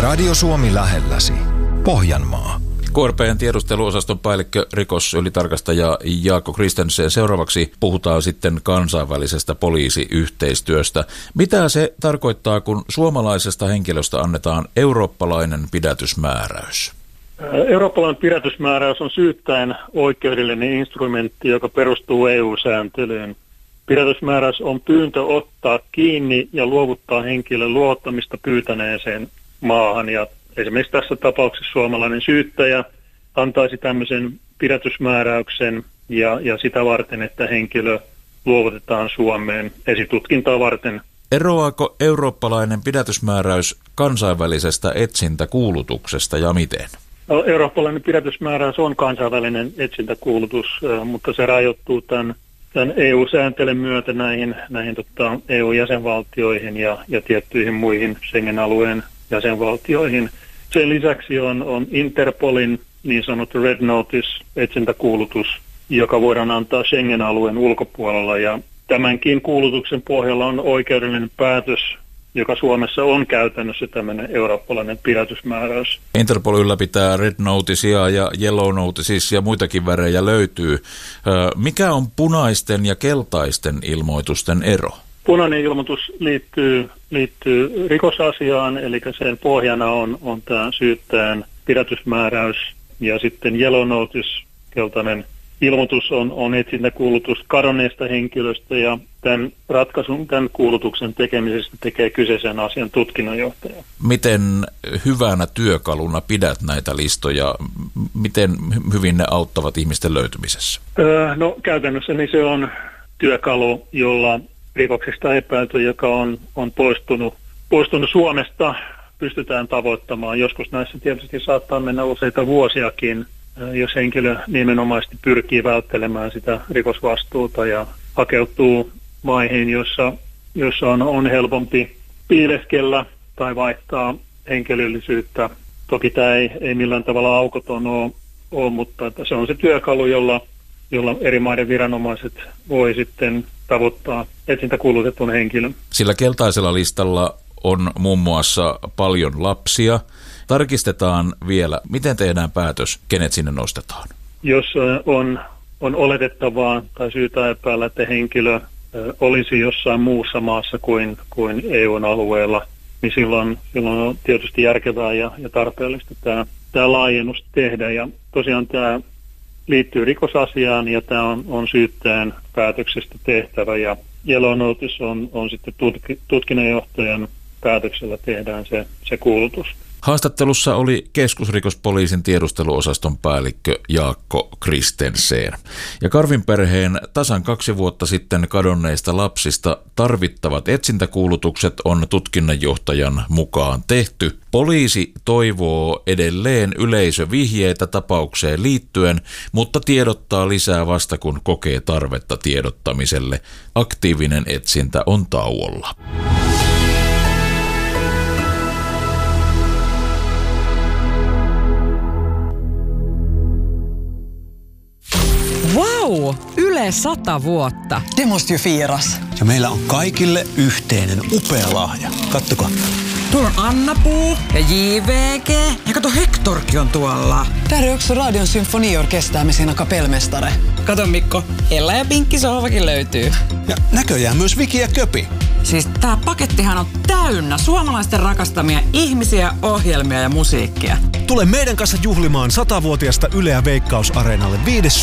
Radio Suomi lähelläsi. Pohjanmaa. KRP:n tiedusteluosaston päällikkö, rikosylitarkastaja Jaakko Kristensen. Seuraavaksi puhutaan sitten kansainvälisestä poliisiyhteistyöstä. Mitä se tarkoittaa, kun suomalaisesta henkilöstä annetaan eurooppalainen pidätysmääräys? Eurooppalainen pidätysmääräys on syyttäjän oikeudellinen instrumentti, joka perustuu EU-sääntelyyn. Pidätysmääräys on pyyntö ottaa kiinni ja luovuttaa henkilön luovuttamista pyytäneeseen maahan. Ja esimerkiksi tässä tapauksessa suomalainen syyttäjä antaisi tämmöisen pidätysmääräyksen ja sitä varten, että henkilö luovutetaan Suomeen esitutkintaa varten. Eroaako eurooppalainen pidätysmääräys kansainvälisestä etsintäkuulutuksesta ja miten? No, eurooppalainen pidätysmääräys on kansainvälinen etsintäkuulutus, mutta se rajoittuu tämän EU-sääntelyn myötä näihin EU-jäsenvaltioihin ja tiettyihin muihin Schengen-alueen jäsenvaltioihin. Sen lisäksi on Interpolin niin sanottu Red Notice-etsintäkuulutus, joka voidaan antaa Schengen-alueen ulkopuolella. Ja tämänkin kuulutuksen pohjalla on oikeudellinen päätös, joka Suomessa on käytännössä tämmöinen eurooppalainen pidätysmääräys. Interpol ylläpitää Red Noticea ja Yellow Notices ja muitakin värejä löytyy. Mikä on punaisten ja keltaisten ilmoitusten ero? Punainen ilmoitus liittyy rikosasiaan, eli sen pohjana on tämä syyttäjän pidätysmääräys, ja sitten Yellow Notice, keltainen ilmoitus, on etsintäkuulutus kadonneesta henkilöstä, ja tämän kuulutuksen tekemisestä tekee kyseisen asian tutkinnanjohtaja. Miten hyvänä työkaluna pidät näitä listoja? Miten hyvin ne auttavat ihmisten löytymisessä? No käytännössä niin se on työkalu, jolla rikoksesta epäilty, joka on poistunut Suomesta, pystytään tavoittamaan. Joskus näissä tietysti saattaa mennä useita vuosiakin, jos henkilö nimenomaisesti pyrkii välttelemään sitä rikosvastuuta ja hakeutuu maihin, jossa on helpompi piileskellä tai vaihtaa henkilöllisyyttä. Toki tämä ei millään tavalla aukoton ole, mutta että se on se työkalu, jolla eri maiden viranomaiset voi sitten tavoittaa etsintäkuulutetun henkilön. Sillä keltaisella listalla on muun muassa paljon lapsia. Tarkistetaan vielä, miten tehdään päätös, kenet sinne nostetaan? Jos on oletettavaa tai syytä epäillä, että henkilö olisi jossain muussa maassa kuin EUn alueella, niin silloin on tietysti järkevää ja tarpeellista tämä laajennus tehdä. Ja tosiaan tämä liittyy rikosasiaan ja tämä on syyttäjän päätöksestä tehtävä, ja Yellow Notice on sitten tutkinnanjohtajan päätöksellä tehdään se kuulutus. Haastattelussa oli keskusrikospoliisin tiedusteluosaston päällikkö Jaakko Kristensen. Ja Karvin perheen tasan 2 vuotta sitten kadonneista lapsista tarvittavat etsintäkuulutukset on tutkinnanjohtajan mukaan tehty. Poliisi toivoo edelleen yleisövihjeitä tapaukseen liittyen, mutta tiedottaa lisää vasta kun kokee tarvetta tiedottamiselle. Aktiivinen etsintä on tauolla. Wow! Yle 100 vuotta. Det måste ju firas. Ja meillä on kaikille yhteinen upea lahja. Kattokaa. Tuolla on Anna-Puu ja JVG. Ja kato, Hectorkin on tuolla. Där är också Radion symfoniorkester med sina kapellmästare. Kato Mikko, Ella ja Pinkki sohvakin löytyy. Ja näköjään myös Viki ja Köpi. Siis tää pakettihan on täynnä suomalaisten rakastamia ihmisiä, ohjelmia ja musiikkia. Tule meidän kanssa juhlimaan 100-vuotiasta Yle- ja Veikkaus-areenalle 5.